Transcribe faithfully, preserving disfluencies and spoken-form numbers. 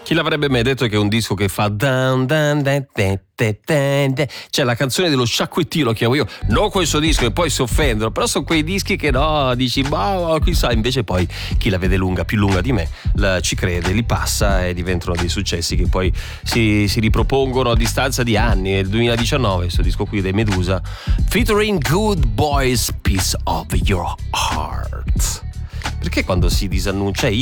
Chi l'avrebbe mai detto che è un disco che fa dan dan dan dan dan dan dan. Cioè la canzone dello sciacquettino, lo chiamo io, non questo disco, e poi si offendono, però sono quei dischi che no, dici ma chissà, invece poi chi la vede lunga, più lunga di me, la, ci crede, li passa e diventano dei successi che poi si, si ripropongono a distanza di anni. Nel duemiladiciannove questo disco qui dei Medusa featuring Good Boys, Piece of Your Heart. Perché quando si disannuncia